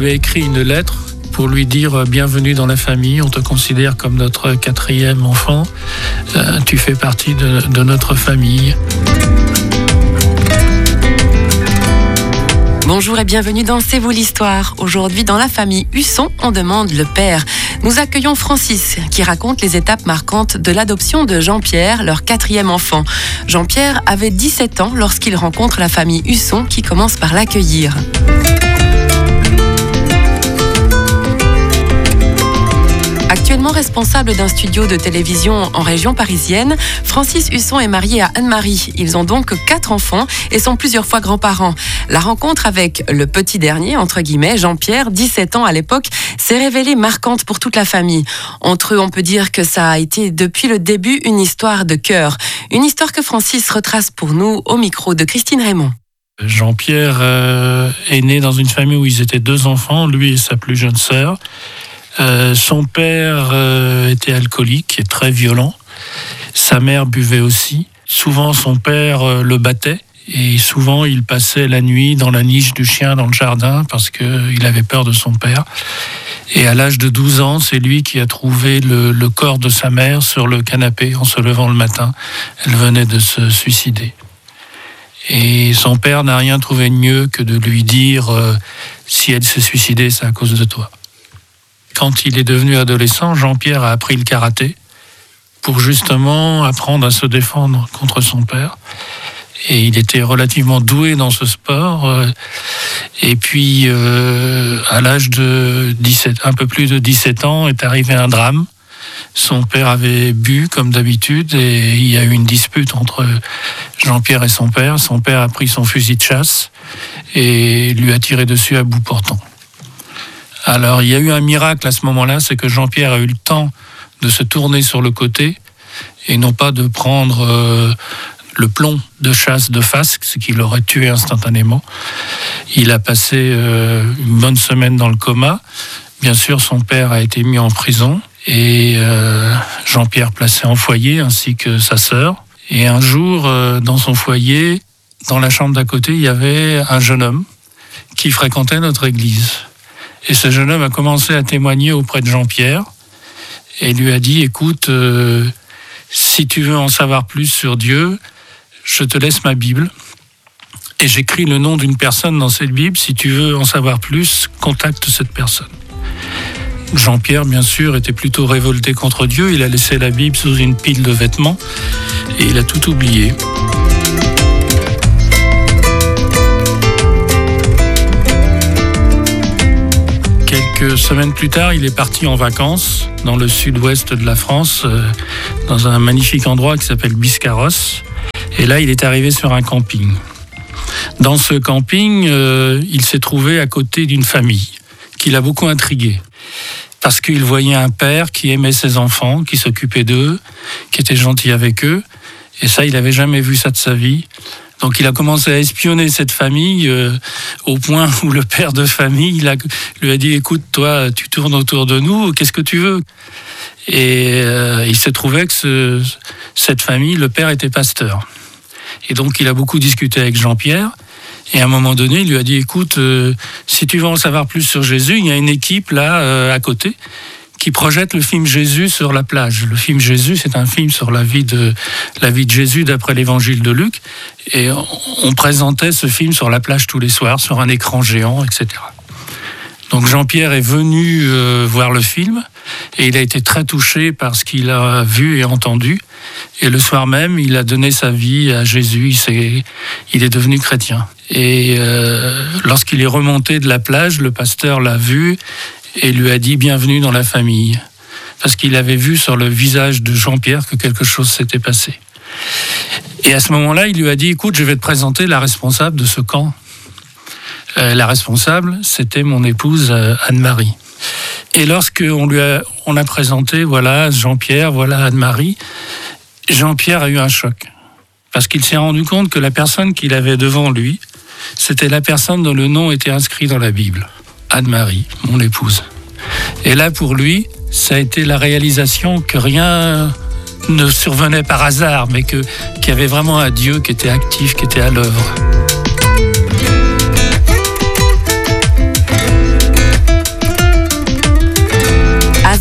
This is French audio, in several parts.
lui a écrit une lettre pour lui dire bienvenue dans la famille, on te considère comme notre 4e enfant, tu fais partie de notre famille. Bonjour et bienvenue dans C'est vous l'histoire. Aujourd'hui, dans la famille Husson, on demande le père. Nous accueillons Francis qui raconte les étapes marquantes de l'adoption de Jean-Pierre, leur 4e enfant. Jean-Pierre avait 17 ans lorsqu'il rencontre la famille Husson qui commence par l'accueillir. Actuellement responsable d'un studio de télévision en région parisienne, Francis Husson est marié à Anne-Marie. Ils ont donc 4 enfants et sont plusieurs fois grands-parents. La rencontre avec le petit dernier, entre guillemets, Jean-Pierre, 17 ans à l'époque, s'est révélée marquante pour toute la famille. Entre eux, on peut dire que ça a été depuis le début une histoire de cœur. Une histoire que Francis retrace pour nous au micro de Christine Raymond. Jean-Pierre est né dans une famille où ils étaient 2 enfants, lui et sa plus jeune sœur. Son père était alcoolique et très violent. Sa mère buvait aussi. Souvent, son père le battait et souvent, il passait la nuit dans la niche du chien dans le jardin parce qu'il avait peur de son père. Et à l'âge de 12 ans, c'est lui qui a trouvé le corps de sa mère sur le canapé en se levant le matin. Elle venait de se suicider. Et son père n'a rien trouvé de mieux que de lui dire si elle s'est suicidée, c'est à cause de toi. Quand il est devenu adolescent, Jean-Pierre a appris le karaté pour justement apprendre à se défendre contre son père. Et il était relativement doué dans ce sport. Et puis, à l'âge de un peu plus de 17 ans, est arrivé un drame. Son père avait bu, comme d'habitude, et il y a eu une dispute entre Jean-Pierre et son père. Son père a pris son fusil de chasse et lui a tiré dessus à bout portant. Alors, il y a eu un miracle à ce moment-là, c'est que Jean-Pierre a eu le temps de se tourner sur le côté et non pas de prendre le plomb de chasse de face, ce qui l'aurait tué instantanément. Il a passé une bonne semaine dans le coma. Bien sûr, son père a été mis en prison et Jean-Pierre placé en foyer ainsi que sa sœur. Et un jour, dans son foyer, dans la chambre d'à côté, il y avait un jeune homme qui fréquentait notre église. Et ce jeune homme a commencé à témoigner auprès de Jean-Pierre et lui a dit « Écoute, si tu veux en savoir plus sur Dieu, je te laisse ma Bible et j'écris le nom d'une personne dans cette Bible. Si tu veux en savoir plus, contacte cette personne. » Jean-Pierre, bien sûr, était plutôt révolté contre Dieu. Il a laissé la Bible sous une pile de vêtements et il a tout oublié. Quelques semaines plus tard, il est parti en vacances dans le sud-ouest de la France, dans un magnifique endroit qui s'appelle Biscarrosse. Et là, il est arrivé sur un camping. Dans ce camping, il s'est trouvé à côté d'une famille qui l'a beaucoup intrigué. Parce qu'il voyait un père qui aimait ses enfants, qui s'occupait d'eux, qui était gentil avec eux. Et ça, il n'avait jamais vu ça de sa vie. Donc il a commencé à espionner cette famille au point où le père de famille lui a dit « Écoute, toi, tu tournes autour de nous, qu'est-ce que tu veux ?» Et il s'est trouvé que cette famille, le père était pasteur. Et donc il a beaucoup discuté avec Jean-Pierre. Et à un moment donné, il lui a dit « Écoute, si tu veux en savoir plus sur Jésus, il y a une équipe là, à côté, qui projette le film Jésus sur la plage. » Le film Jésus, c'est un film sur la vie de Jésus d'après l'évangile de Luc. Et on présentait ce film sur la plage tous les soirs, sur un écran géant, etc. Donc Jean-Pierre est venu voir le film et il a été très touché par ce qu'il a vu et entendu. Et le soir même, il a donné sa vie à Jésus, il est devenu chrétien. Et lorsqu'il est remonté de la plage, le pasteur l'a vu et lui a dit « Bienvenue dans la famille », parce qu'il avait vu sur le visage de Jean-Pierre que quelque chose s'était passé. Et à ce moment-là, il lui a dit « Écoute, je vais te présenter la responsable de ce camp. » La responsable, c'était mon épouse Anne-Marie. Et lorsqu'on a présenté, voilà Jean-Pierre, voilà Anne-Marie, Jean-Pierre a eu un choc. Parce qu'il s'est rendu compte que la personne qu'il avait devant lui, c'était la personne dont le nom était inscrit dans la Bible. Anne-Marie, mon épouse. Et là, pour lui, ça a été la réalisation que rien ne survenait par hasard, mais qu'il y avait vraiment un Dieu qui était actif, qui était à l'œuvre.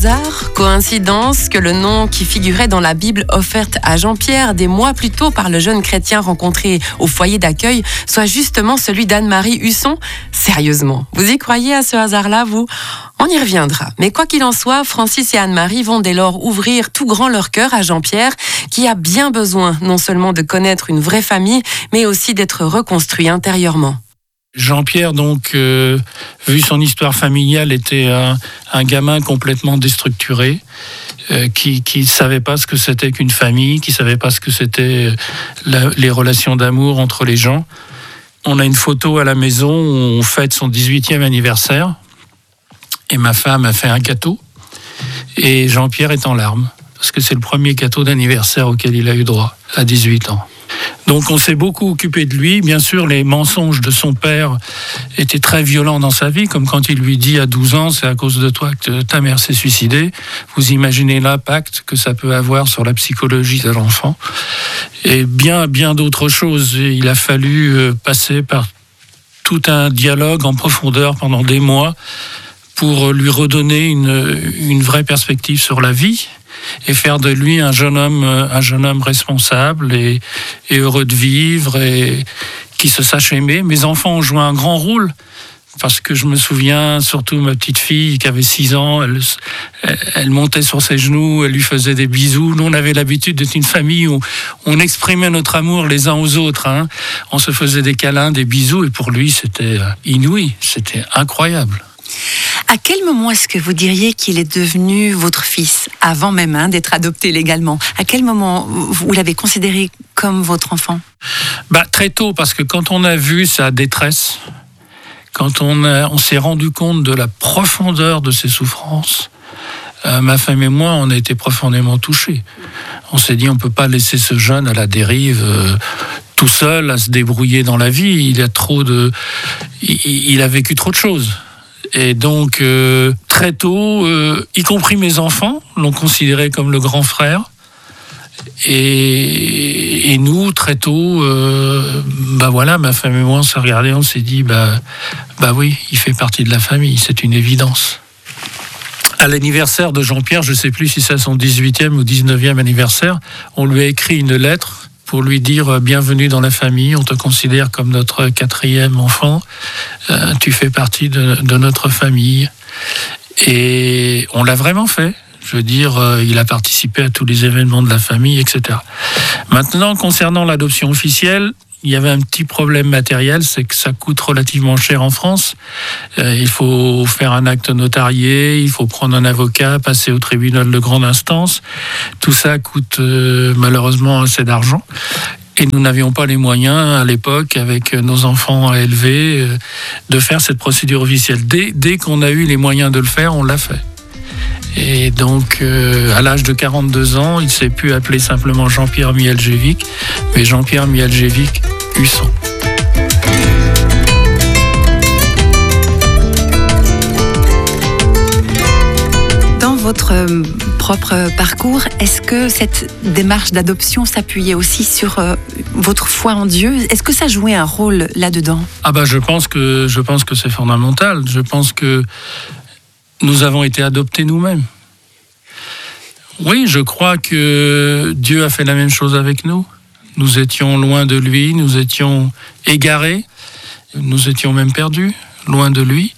Hasard, coïncidence que le nom qui figurait dans la Bible offerte à Jean-Pierre des mois plus tôt par le jeune chrétien rencontré au foyer d'accueil soit justement celui d'Anne-Marie Husson? Sérieusement, vous y croyez à ce hasard-là, vous? On y reviendra. Mais quoi qu'il en soit, Francis et Anne-Marie vont dès lors ouvrir tout grand leur cœur à Jean-Pierre, qui a bien besoin non seulement de connaître une vraie famille, mais aussi d'être reconstruit intérieurement. Jean-Pierre, donc, vu son histoire familiale, était un gamin complètement déstructuré, qui ne savait pas ce que c'était qu'une famille, qui ne savait pas ce que c'était les relations d'amour entre les gens. On a une photo à la maison où on fête son 18e anniversaire, et ma femme a fait un gâteau, et Jean-Pierre est en larmes, parce que c'est le premier gâteau d'anniversaire auquel il a eu droit, à 18 ans. Donc on s'est beaucoup occupé de lui. Bien sûr, les mensonges de son père étaient très violents dans sa vie, comme quand il lui dit à 12 ans, c'est à cause de toi que ta mère s'est suicidée. Vous imaginez l'impact que ça peut avoir sur la psychologie de l'enfant. Et bien d'autres choses. Et il a fallu passer par tout un dialogue en profondeur pendant des mois pour lui redonner une vraie perspective sur la vie et faire de lui un jeune homme responsable et heureux de vivre et qui se sache aimer. Mes enfants ont joué un grand rôle parce que je me souviens, surtout ma petite fille qui avait 6 ans, elle montait sur ses genoux, elle lui faisait des bisous. Nous, on avait l'habitude d'être une famille où on exprimait notre amour les uns aux autres. On se faisait des câlins, des bisous, et pour lui, c'était inouï, c'était incroyable. À quel moment est-ce que vous diriez qu'il est devenu votre fils, avant même d'être adopté légalement? À quel moment vous l'avez considéré comme votre enfant? Très tôt, parce que quand on a vu sa détresse, quand on s'est rendu compte de la profondeur de ses souffrances, ma femme et moi, on a été profondément touchés. On s'est dit, on ne peut pas laisser ce jeune à la dérive, tout seul, à se débrouiller dans la vie. Il a vécu trop de choses. Et donc, très tôt, y compris mes enfants, l'ont considéré comme le grand frère. Et nous, très tôt, ma femme et moi, on s'est regardés, on s'est dit, oui, il fait partie de la famille, c'est une évidence. À l'anniversaire de Jean-Pierre, je ne sais plus si c'est son 18e ou 19e anniversaire, on lui a écrit une lettre pour lui dire « Bienvenue dans la famille, on te considère comme notre 4e enfant, tu fais partie de notre famille. » Et on l'a vraiment fait. Je veux dire, il a participé à tous les événements de la famille, etc. Maintenant, concernant l'adoption officielle, il y avait un petit problème matériel, c'est que ça coûte relativement cher en France. Il faut faire un acte notarié, il faut prendre un avocat, passer au tribunal de grande instance. Tout ça coûte malheureusement assez d'argent. Et nous n'avions pas les moyens à l'époque, avec nos enfants à élever, de faire cette procédure officielle. Dès qu'on a eu les moyens de le faire, on l'a fait. Et donc, à l'âge de 42 ans, il ne s'est plus appelé simplement Jean-Pierre Mihaljevic, mais Jean-Pierre Mihaljevic Husson. Dans votre propre parcours, est-ce que cette démarche d'adoption s'appuyait aussi sur votre foi en Dieu? Est-ce que ça jouait un rôle là-dedans? Je pense que c'est fondamental. Je pense que nous avons été adoptés nous-mêmes. Oui, je crois que Dieu a fait la même chose avec nous. Nous étions loin de lui, nous étions égarés, nous étions même perdus, loin de lui.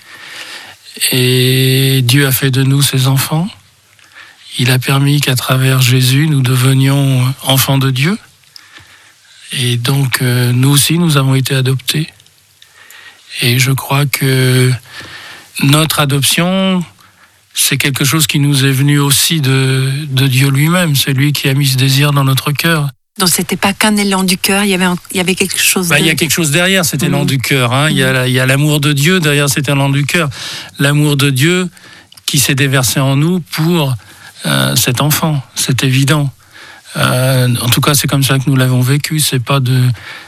Et Dieu a fait de nous ses enfants. Il a permis qu'à travers Jésus, nous devenions enfants de Dieu. Et donc, nous aussi, nous avons été adoptés. Et je crois que notre adoption, c'est quelque chose qui nous est venu aussi de Dieu lui-même. C'est lui qui a mis ce désir dans notre cœur. Donc c'était pas qu'un élan du cœur, il y avait quelque chose. Il y a quelque chose derrière cet élan du cœur. Il y a l'amour de Dieu derrière cet élan du cœur. L'amour de Dieu qui s'est déversé en nous pour cet enfant. C'est évident. En tout cas, c'est comme ça que nous l'avons vécu. C'est pas de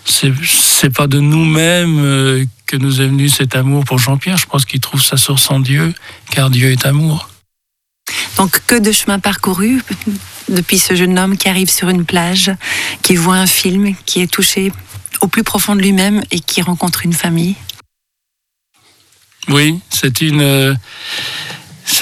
nous-mêmes que nous est venu cet amour pour Jean-Pierre. Je pense qu'il trouve sa source en Dieu, car Dieu est amour. Donc, que de chemin parcouru depuis ce jeune homme qui arrive sur une plage, qui voit un film, qui est touché au plus profond de lui-même et qui rencontre une famille. Oui, c'est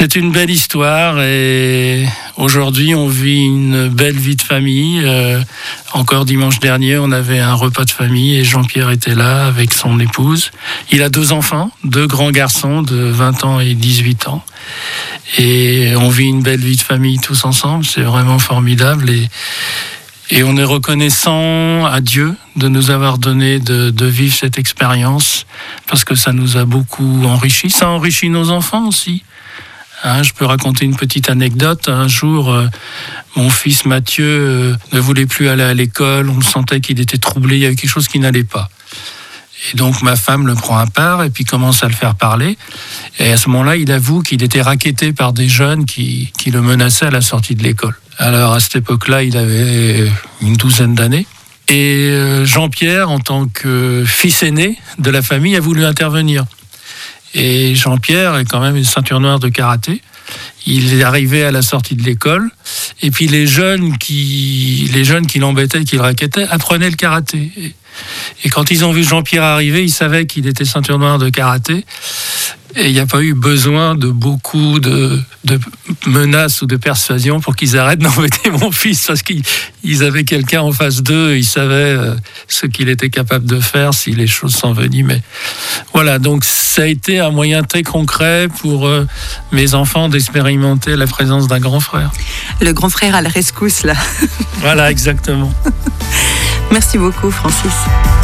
C'est une belle histoire et aujourd'hui on vit une belle vie de famille. Encore dimanche dernier, on avait un repas de famille et Jean-Pierre était là avec son épouse. Il a 2 enfants, 2 grands garçons de 20 ans et 18 ans. Et on vit une belle vie de famille tous ensemble, c'est vraiment formidable. Et on est reconnaissant à Dieu de nous avoir donné de vivre cette expérience parce que ça nous a beaucoup enrichi. Ça enrichit nos enfants aussi. Je peux raconter une petite anecdote. Un jour, mon fils Mathieu ne voulait plus aller à l'école. On sentait qu'il était troublé, il y avait quelque chose qui n'allait pas. Et donc ma femme le prend à part et puis commence à le faire parler. Et à ce moment-là, il avoue qu'il était racketté par des jeunes qui le menaçaient à la sortie de l'école. Alors à cette époque-là, il avait une 12aine d'années. Et Jean-Pierre, en tant que fils aîné de la famille, a voulu intervenir. Et Jean-Pierre est quand même une ceinture noire de karaté. Il est arrivé à la sortie de l'école. Et puis les jeunes qui l'embêtaient, qui le racketaient, apprenaient le karaté. Et quand ils ont vu Jean-Pierre arriver, ils savaient qu'il était ceinture noire de karaté. Et il n'y a pas eu besoin de beaucoup de menaces ou de persuasions pour qu'ils arrêtent d'embêter mon fils, parce qu'ils avaient quelqu'un en face d'eux, ils savaient ce qu'il était capable de faire si les choses s'envenimaient. Voilà, donc ça a été un moyen très concret pour mes enfants d'expérimenter la présence d'un grand frère. Le grand frère à la rescousse, là. Voilà, exactement. Merci beaucoup, Francis.